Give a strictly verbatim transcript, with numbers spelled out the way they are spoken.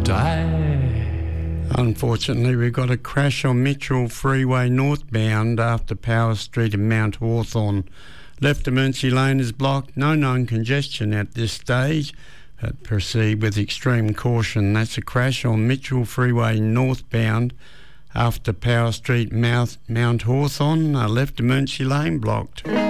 day. Unfortunately, we've got a crash on Mitchell Freeway northbound after Power Street and Mount Hawthorn. Left Emergency Lane is blocked. No known congestion at this stage, but proceed with extreme caution. That's a crash on Mitchell Freeway northbound after Power Street, Mount, Mount Hawthorn. Uh, left Emergency Lane blocked.